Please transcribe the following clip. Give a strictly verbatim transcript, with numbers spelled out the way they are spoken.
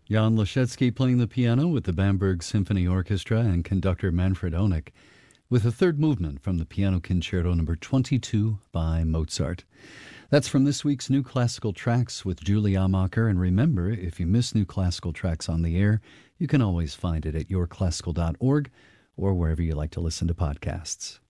Jan Leszecki playing the piano with the Bamberg Symphony Orchestra and conductor Manfred Honeck with the third movement from the Piano Concerto number twenty-two by Mozart. That's from this week's New Classical Tracks with Julie Amacher. And remember, if you miss New Classical Tracks on the air, you can always find it at your classical dot org or wherever you like to listen to podcasts.